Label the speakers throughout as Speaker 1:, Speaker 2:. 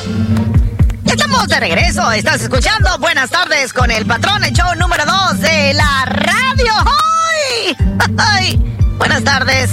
Speaker 1: Estamos de regreso, estás escuchando Buenas Tardes con el Patrón, el show número 2 de la radio. ¡Ay! Buenas tardes.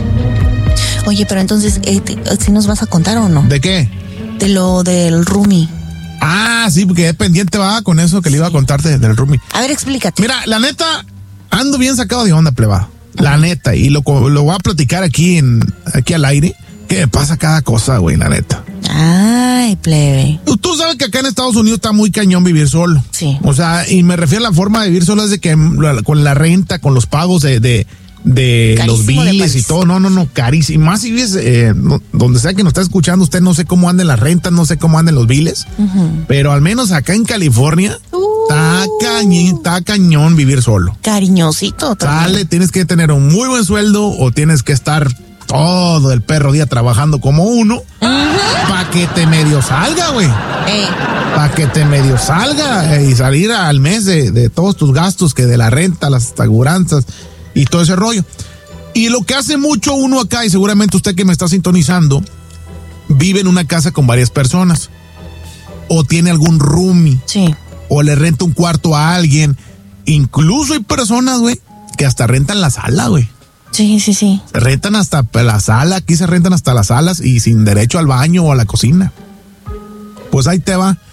Speaker 2: Oye, pero entonces, ¿sí nos vas a contar o no?
Speaker 3: ¿De qué?
Speaker 2: De lo del roomie.
Speaker 3: Ah, sí, porque es pendiente, va, con eso que le iba a contarte del roomie.
Speaker 2: A ver, explícate.
Speaker 3: Mira, la neta, ando bien sacado de onda, plebado. La neta, y lo voy a platicar aquí al aire, que me pasa cada cosa, güey, la neta.
Speaker 2: Ay, plebe.
Speaker 3: Tú sabes que acá en Estados Unidos está muy cañón vivir solo.
Speaker 2: Sí.
Speaker 3: O sea, y me refiero a la forma de vivir solo es de que con la renta, con los pagos de los biles y todo, no, carísimo. Más si vives donde sea que nos está escuchando, usted no sé cómo anden las rentas, no sé cómo anden los biles, pero al menos acá en California está cañón vivir solo.
Speaker 2: Cariñosito.
Speaker 3: Sale, tienes que tener un muy buen sueldo o tienes que estar todo el perro día trabajando como uno para que te medio salga, güey. Para que te medio salga y salir al mes de todos tus gastos, que de la renta, las aseguranzas y todo ese rollo. Y lo que hace mucho uno acá, y seguramente usted que me está sintonizando, vive en una casa con varias personas. O tiene algún roomie.
Speaker 2: Sí.
Speaker 3: O le renta un cuarto a alguien. Incluso hay personas, güey, que hasta rentan la sala, güey.
Speaker 2: Sí.
Speaker 3: Se rentan hasta la sala, aquí se rentan hasta las salas y sin derecho al baño o a la cocina. Pues ahí te va.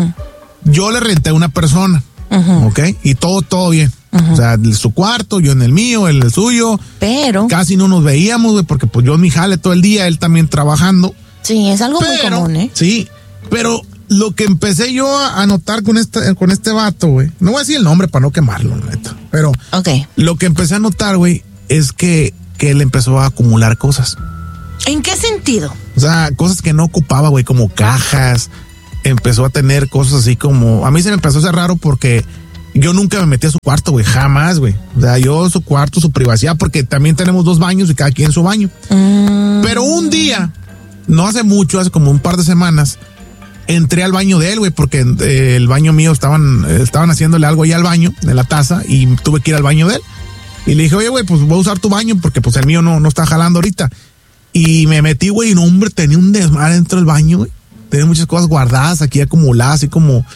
Speaker 3: Yo le renté a una persona, ¿ok? Y todo bien. O sea, su cuarto, yo en el mío, él en el suyo.
Speaker 2: Pero
Speaker 3: casi no nos veíamos, güey, porque pues yo en mi jale todo el día, él también trabajando.
Speaker 2: Sí, es algo muy común, ¿eh?
Speaker 3: Sí, pero lo que empecé yo a notar con este vato, güey, no voy a decir el nombre para no quemarlo, neta, pero lo que empecé a notar, güey, es que él empezó a acumular cosas.
Speaker 2: ¿En qué sentido?
Speaker 3: O sea, cosas que no ocupaba, güey, como cajas. Empezó a tener cosas así como... A mí se me empezó a hacer raro porque yo nunca me metí a su cuarto, güey, jamás, güey. O sea, yo su cuarto, su privacidad, porque también tenemos 2 baños y cada quien su baño. Pero un día, no hace mucho, hace como un par de semanas, entré al baño de él, güey, porque el baño mío estaban haciéndole algo ahí al baño, en la taza, y tuve que ir al baño de él. Y le dije, oye, güey, pues voy a usar tu baño porque pues el mío no está jalando ahorita. Y me metí, güey, y no, hombre, tenía un desmadre dentro del baño, güey. Tenía muchas cosas guardadas aquí acumuladas, así como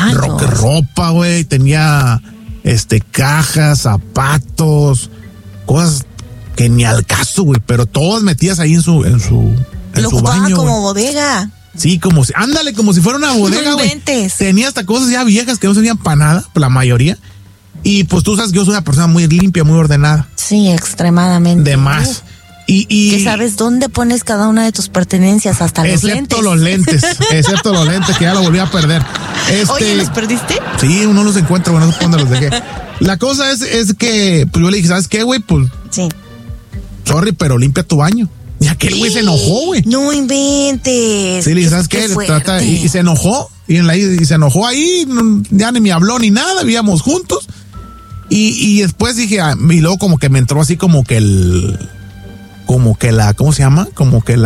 Speaker 3: ropa, güey. Tenía cajas, zapatos, cosas que ni al caso, güey, pero todas metidas ahí en su baño,
Speaker 2: como
Speaker 3: güey.
Speaker 2: bodega.
Speaker 3: Sí, como si fuera una bodega, güey. Tenía hasta cosas ya viejas que no servían para nada, la mayoría. Y pues tú sabes que yo soy una persona muy limpia, muy ordenada.
Speaker 2: Sí, extremadamente.
Speaker 3: De más.
Speaker 2: Que sabes dónde pones cada una de tus pertenencias, hasta los lentes. Excepto los lentes, que ya lo volví a perder. Oye, ¿los perdiste?
Speaker 3: Sí, uno los encuentra, bueno, no sé dónde los dejé. La cosa es que, pues yo le dije, ¿sabes qué, güey? Pues,
Speaker 2: sí.
Speaker 3: Sorry, pero limpia tu baño. Y aquel güey se enojó, güey.
Speaker 2: No inventes.
Speaker 3: Sí, le dije, ¿sabes qué? Y se enojó, y se enojó ahí, ya ni me habló ni nada, vivíamos juntos. Y después dije, y luego como que me entró así como que ¿cómo se llama? Como que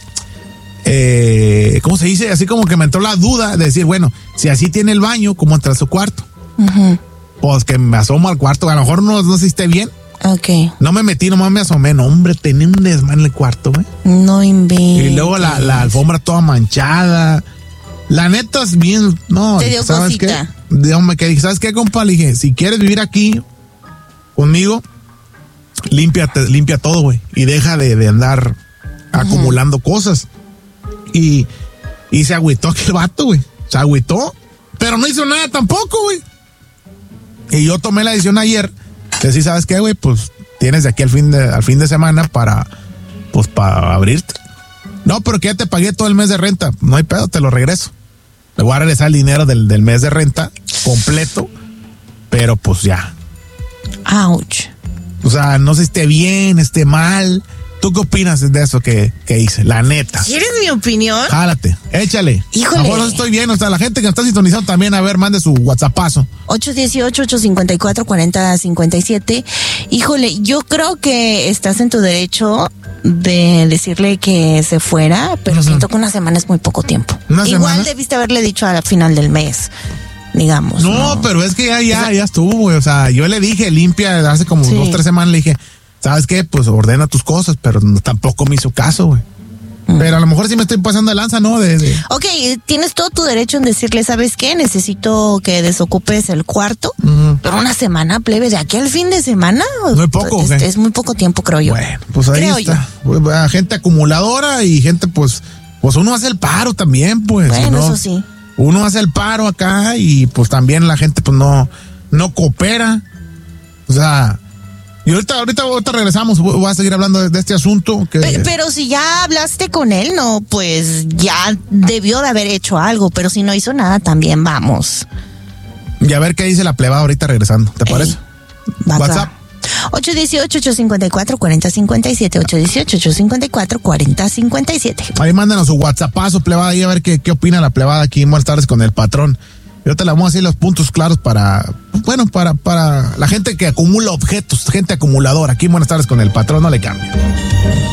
Speaker 3: ¿cómo se dice? Así como que me entró la duda de decir, bueno, si así tiene el baño, ¿cómo entra a su cuarto? Pues que me asomo al cuarto, a lo mejor no sé si esté bien. No me metí, nomás me asomé. No, hombre, tenía un desmán en el cuarto, güey.
Speaker 2: No inventes.
Speaker 3: Y luego la alfombra toda manchada. La neta es bien, no,
Speaker 2: te dio
Speaker 3: ¿sabes
Speaker 2: cosita?
Speaker 3: qué? Dígame que, ¿sabes qué, compa? Le dije, si quieres vivir aquí conmigo, limpia todo, güey, y deja de andar acumulando cosas. Y se agüitó aquel vato, güey. Se agüitó, pero no hizo nada tampoco, güey. Y yo tomé la decisión ayer de decir, ¿sabes qué, güey? Pues tienes de aquí al fin de semana para abrirte. No, pero que ya te pagué todo el mes de renta. No hay pedo, te lo regreso. Le voy a regresar el dinero del mes de renta completo, pero pues ya.
Speaker 2: Ouch.
Speaker 3: O sea, no sé si esté bien, esté mal. ¿Tú qué opinas de eso que hice? La neta.
Speaker 2: ¿Quieres mi opinión?
Speaker 3: Jálate, échale.
Speaker 2: Híjole.
Speaker 3: A lo mejor no estoy bien, o sea, la gente que está sintonizando también, a ver, mande su WhatsAppazo.
Speaker 2: 818-854-4057. Híjole, yo creo que estás en tu derecho de decirle que se fuera, pero siento que una semana es muy poco tiempo. Igual debiste haberle dicho al final del mes, digamos.
Speaker 3: No, pero es que ya estuvo, güey. O sea, yo le dije, limpia, hace como 2-3 semanas le dije, ¿sabes qué? Pues ordena tus cosas, pero tampoco me hizo caso, güey. Pero a lo mejor sí me estoy pasando de lanza, ¿no?
Speaker 2: Ok, tienes todo tu derecho en decirle, ¿sabes qué? Necesito que desocupes el cuarto. Pero una semana, plebe, de aquí al fin de semana.
Speaker 3: Muy poco,
Speaker 2: es muy poco tiempo, creo yo.
Speaker 3: Bueno, pues ahí creo está. Yo. Gente acumuladora y gente, pues uno hace el paro también, pues.
Speaker 2: Bueno, ¿no? Eso sí.
Speaker 3: Uno hace el paro acá y pues también la gente, pues no coopera. O sea... Y ahorita regresamos, voy a seguir hablando de este asunto.
Speaker 2: Pero si ya hablaste con él, no, pues ya debió de haber hecho algo, pero si no hizo nada, también vamos.
Speaker 3: Y a ver qué dice la plebada ahorita regresando, ¿te parece? WhatsApp.
Speaker 2: 818-854-4057, 818-854-4057.
Speaker 3: Ahí mándanos su WhatsAppazo, plebada, ahí a ver qué opina la plebada aquí en Buenas Tardes con el Patrón. Yo te la vamos a decir los puntos claros para la gente que acumula objetos, gente acumuladora. Aquí en Buenas Tardes con el Patrón, no le cambia.